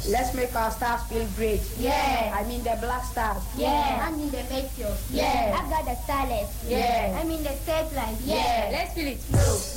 Let's make our stars feel great. Yeah. I mean the black stars. Yeah. I mean the meteors. Yeah. I've got the starlets. Yeah. I mean the searchlights. Yeah. Let's feel it.